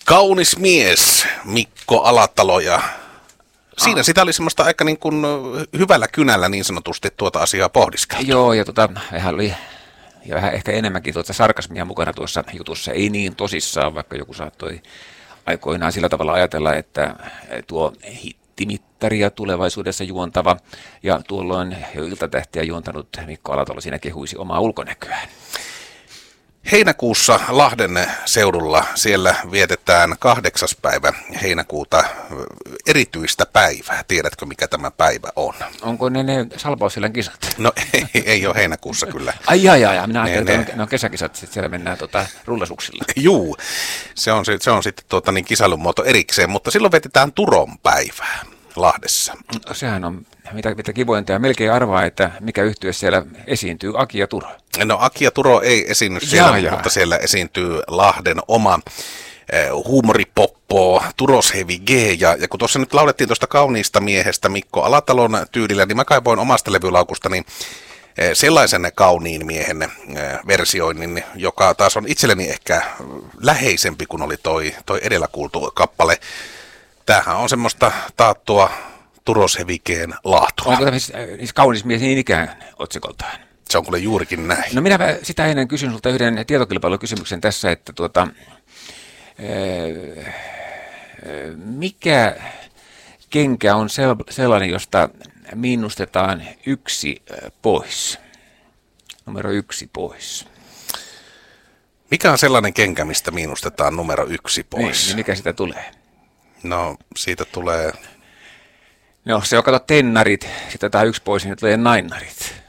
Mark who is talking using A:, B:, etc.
A: Kaunis mies, Mikko Alatalo, ja siinä sitä oli semmoista aika niin kuin hyvällä kynällä niin sanotusti tuota asiaa pohdiskeltu.
B: Joo, ja hän oli ja vähän ehkä enemmänkin sarkasmia mukana tuossa jutussa, ei niin tosissaan, vaikka joku saattoi aikoinaan sillä tavalla ajatella, että tuo hittimittaria tulevaisuudessa juontava ja tuolloin jo iltatähtiä juontanut Mikko Alatalo siinä kehuisi omaa ulkonäköään.
A: Heinäkuussa Lahden seudulla siellä vietetään 8. päivä heinäkuuta erityistä päivää. Tiedätkö, mikä tämä päivä on?
B: Onko ne Salpaussillan kisat?
A: No ei ole heinäkuussa kyllä.
B: Ai, minä ajattelin, että ne on kesäkisat, sitten siellä mennään rullasuksilla.
A: Juu, se on sitten niin kisailun muoto erikseen, mutta silloin vietetään Turon päivää Lahdessa.
B: No, sehän on mitä kivointa ja melkein arvaa, että mikä yhtye siellä esiintyy, Aki ja Turo.
A: No Aki ja Turo ei esiinny siellä, mutta siellä esiintyy Lahden oma huumoripoppo, Turos Heavy G, ja kun tuossa nyt laulettiin tuosta kauniista miehestä Mikko Alatalon tyylillä, niin mä kaivoin omasta levylaukustani sellaisen kauniin miehen versioinnin, joka taas on itselleni ehkä läheisempi kuin oli toi edellä kuultu kappale. Tämähän on semmoista taattua Turos Heavy G:n laatua.
B: Onko tämä siis kaunis mies niin ikään otsikoltaan?
A: Se on kuule juurikin näin.
B: No minä sitä ennen kysyn sulta yhden tietokilpailukysymyksen tässä, että mikä kenkä on sellainen, josta miinustetaan 1 pois? Numero 1 pois.
A: Mikä on sellainen kenkä, mistä miinustetaan numero 1 pois?
B: Niin mikä sitä tulee?
A: No siitä tulee...
B: No se on, kato, tennarit, sitten tämä 1 pois, niin tulee nainnarit.